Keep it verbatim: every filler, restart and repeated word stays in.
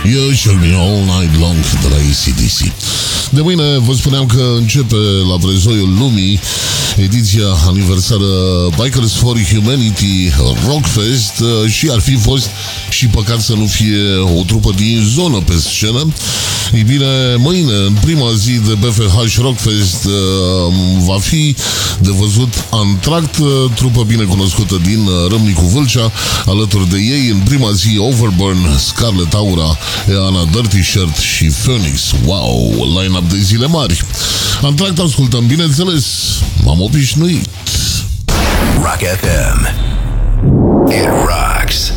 You Shook Me All Night Long de la A C D C. De mâine vă spuneam că începe la Brezoiul Lumii ediția aniversară Bikers for Humanity Rockfest și ar fi fost și păcat să nu fie o trupă din zonă pe scenă. Ei bine, mâine, în prima zi de B F H Rockfest, va fi de văzut Antract, trupă bine cunoscută din Râmnicu Vâlcea. Alături de ei, în prima zi, Overburn, Scarlet Aura, Eana Dirty Shirt și Phoenix. Wow, line-up de zile mari. Antract ascultăm, bineînțeles, m-am obișnuit. Rock F M. It rocks.